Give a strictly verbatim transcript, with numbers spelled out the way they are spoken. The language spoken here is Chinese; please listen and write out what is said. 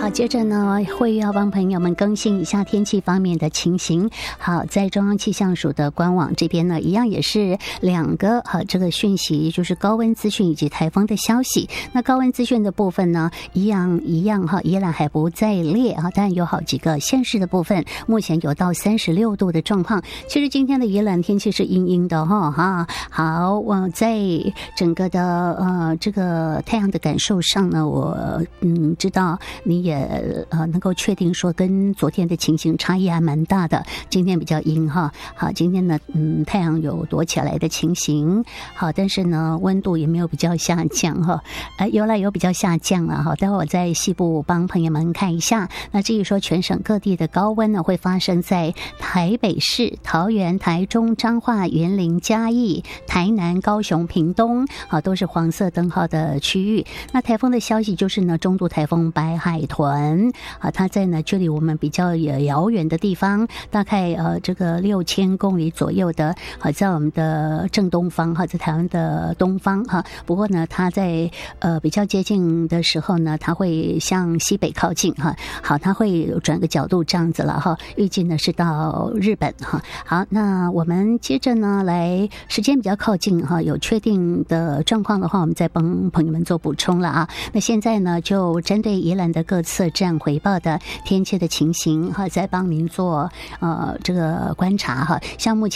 好，接着呢会要帮朋友们更新一下天气方面的情形。好，在中央气象署的官网这边呢，一样也是两个好这个讯息，就是高温资讯以及台风的消息。那高温资讯的部分呢，一样一样哈，宜兰还不在列啊，但有好几个县市的部分，目前有到三十六度的状况。其实今天的宜兰天气是阴阴的哈哈。好，我在整个的呃这个太阳的感受上呢，我嗯知道你也呃能够确定说跟昨天的情形差异还蛮大的。今天比较阴哈，好，今天呢嗯太阳有躲起来的情形，好，但是呢温度也没有比较下降哈，呃有来有比较下降了哈。待会我在西部帮朋友们看一下。那至于说全省各地的高温呢，会发生在台北市、桃园、台中、彰化、云林、嘉义、台南、高雄、屏东，好，都是黄色灯号的区域。那台风的消息就是呢，中度台风白海豚啊，它在呢距离我们比较遥远的地方，大概呃这个六千公里左右的，好，在我们的正东方哈，在台湾的东方哈。不过呢，它在呃比较接近的时候呢，它会向西北靠近哈。好，它会转个角度这样子了哈。预计呢是到日本哈。好，那我们接着呢来时间比较靠近哈，有确定的状况的话，我们再帮朋友们做补充了啊。那现在呢，就针对宜兰的各测站回报的天气的情形哈，再帮您做呃这个观察哈。像目前